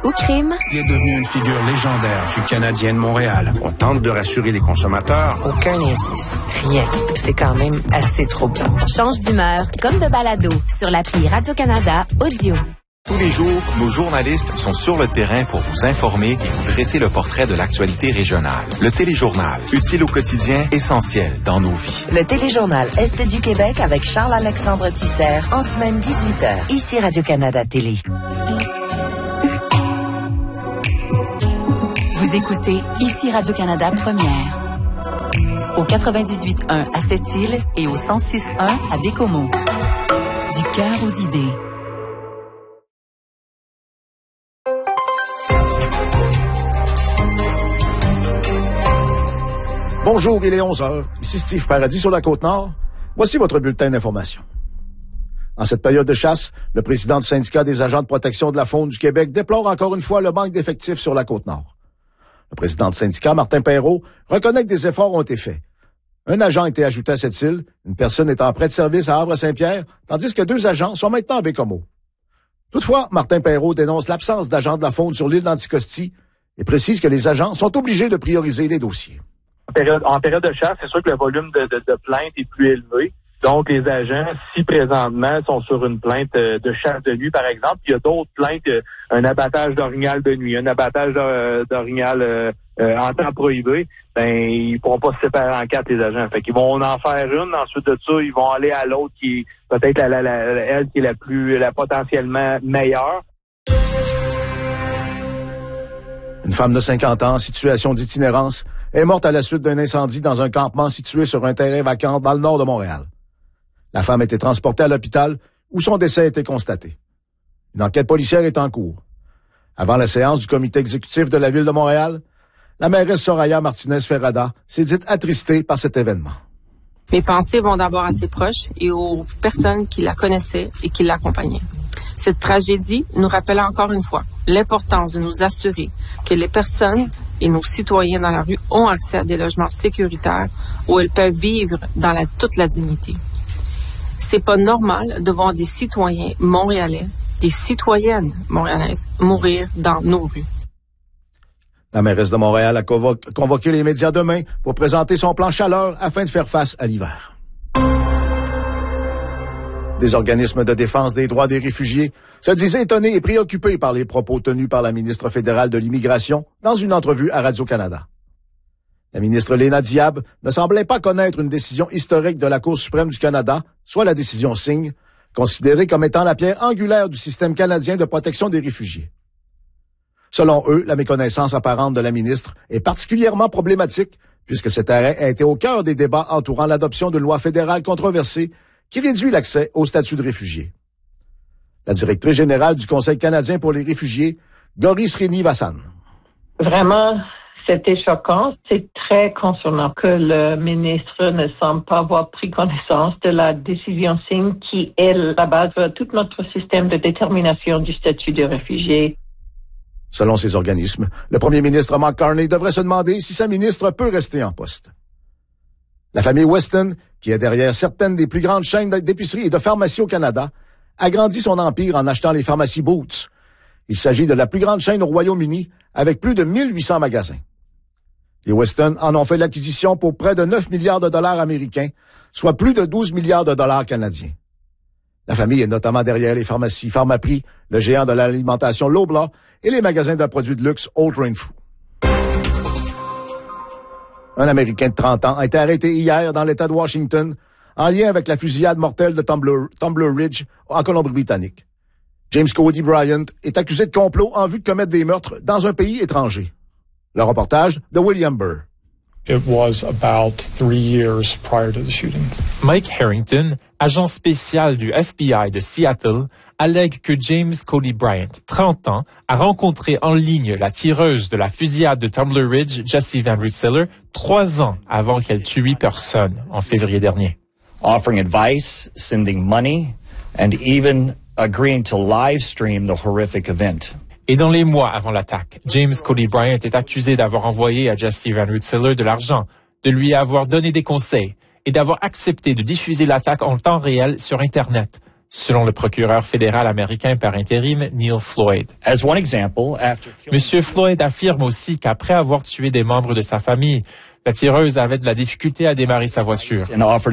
ou crime? Il est devenu une figure légendaire du Canadien de Montréal. On tente de rassurer les consommateurs. Aucun indice. Rien. C'est quand même assez troublant. Change d'humeur, comme de balado, sur l'appli Radio-Canada Audio. Tous les jours, nos journalistes sont sur le terrain pour vous informer et vous dresser le portrait de l'actualité régionale. Le Téléjournal, utile au quotidien, essentiel dans nos vies. Le Téléjournal Est du Québec avec Charles-Alexandre Tisser, en semaine 18h, ici Radio-Canada Télé. Vous écoutez ici Radio-Canada Première. Au 98.1 à Sept-Îles et au 106.1 à Bécomo. Du cœur aux idées. Bonjour, il est 11h. Ici Steve Paradis sur la Côte-Nord. Voici votre bulletin d'information. En cette période de chasse, le président du syndicat des agents de protection de la faune du Québec déplore encore une fois le manque d'effectifs sur la Côte-Nord. Le président du syndicat, Martin Perrault, reconnaît que des efforts ont été faits. Un agent a été ajouté à cette île, une personne est en prêt de service à Havre-Saint-Pierre, tandis que 2 agents sont maintenant à Bécomo. Toutefois, Martin Perrault dénonce l'absence d'agents de la faune sur l'île d'Anticosti et précise que les agents sont obligés de prioriser les dossiers. En période de chasse, c'est sûr que le volume de plaintes est plus élevé. Donc, les agents, si présentement, sont sur une plainte de chasse de nuit, par exemple, il y a d'autres plaintes, un abattage d'orignal de nuit, un abattage d'orignal en temps prohibé, ben ils pourront pas se séparer en 4, les agents. Fait qu'ils vont en faire une, ensuite de ça, ils vont aller à l'autre qui est peut-être elle qui est la potentiellement meilleure. Une femme de 50 ans en situation d'itinérance est morte à la suite d'un incendie dans un campement situé sur un terrain vacant dans le nord de Montréal. La femme a été transportée à l'hôpital où son décès a été constaté. Une enquête policière est en cours. Avant la séance du comité exécutif de la Ville de Montréal, la mairesse Soraya Martinez-Ferrada s'est dite attristée par cet événement. Mes pensées vont d'abord à ses proches et aux personnes qui la connaissaient et qui l'accompagnaient. Cette tragédie nous rappelle encore une fois l'importance de nous assurer que les personnes et nos citoyens dans la rue ont accès à des logements sécuritaires où elles peuvent vivre dans toute la dignité. C'est pas normal de voir des citoyens montréalais, des citoyennes montréalaises mourir dans nos rues. La mairesse de Montréal a convoqué les médias demain pour présenter son plan chaleur afin de faire face à l'hiver. Des organismes de défense des droits des réfugiés se disaient étonnés et préoccupés par les propos tenus par la ministre fédérale de l'Immigration dans une entrevue à Radio-Canada. La ministre Léna Diab ne semblait pas connaître une décision historique de la Cour suprême du Canada, soit la décision Singh, considérée comme étant la pierre angulaire du système canadien de protection des réfugiés. Selon eux, la méconnaissance apparente de la ministre est particulièrement problématique puisque cet arrêt a été au cœur des débats entourant l'adoption d'une loi fédérale controversée qui réduit l'accès au statut de réfugié. La directrice générale du Conseil canadien pour les réfugiés, Gauri Srinivasan. Vraiment, c'était choquant. C'est très concernant que le ministre ne semble pas avoir pris connaissance de la décision Singh qui est la base de tout notre système de détermination du statut de réfugié. Selon ces organismes, le premier ministre Mark Carney devrait se demander si sa ministre peut rester en poste. La famille Weston, qui est derrière certaines des plus grandes chaînes d'épiceries et de pharmacies au Canada, agrandit son empire en achetant les pharmacies Boots. Il s'agit de la plus grande chaîne au Royaume-Uni, avec plus de 1800 magasins. Les Weston en ont fait l'acquisition pour près de 9 milliards de dollars américains, soit plus de 12 milliards de dollars canadiens. La famille est notamment derrière les pharmacies Pharmaprix, le géant de l'alimentation Loblaw et les magasins de produits de luxe Old Renfrew. Un Américain de 30 ans a été arrêté hier dans l'État de Washington en lien avec la fusillade mortelle de Tumbler Ridge en Colombie-Britannique. James Cody Bryant est accusé de complot en vue de commettre des meurtres dans un pays étranger. Le reportage de William Burr. It was about 3 years prior to the shooting. Mike Harrington, agent spécial du FBI de Seattle, allègue que James Cody Bryant, 30 ans, a rencontré en ligne la tireuse de la fusillade de Tumbler Ridge, Jessie Van Rensselaer, 3 ans avant qu'elle tue 8 personnes en février dernier. Offering advice, sending money, and even agreeing to live stream the horrific event. Et dans les mois avant l'attaque, James Cody Bryant est accusé d'avoir envoyé à Jessie Van Rensselaer de l'argent, de lui avoir donné des conseils et d'avoir accepté de diffuser l'attaque en temps réel sur Internet, selon le procureur fédéral américain par intérim, Neil Floyd. As one example, Monsieur Floyd affirme aussi qu'après avoir tué des membres de sa famille, la tireuse avait de la difficulté à démarrer sa voiture.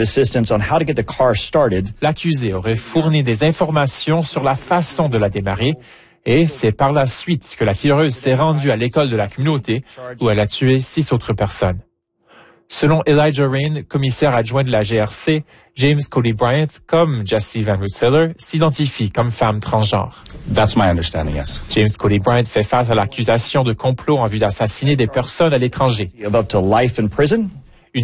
L'accusé aurait fourni des informations sur la façon de la démarrer et c'est par la suite que la tireuse s'est rendue à l'école de la communauté où elle a tué 6 autres personnes. Selon Elijah Rain, commissaire adjoint de la GRC, James Cody Bryant, comme Jessie Van Rensselaer, s'identifie comme femme transgenre. That's my understanding, yes. James Cody Bryant fait face à l'accusation de complot en vue d'assassiner des personnes à l'étranger. Up to life in prison.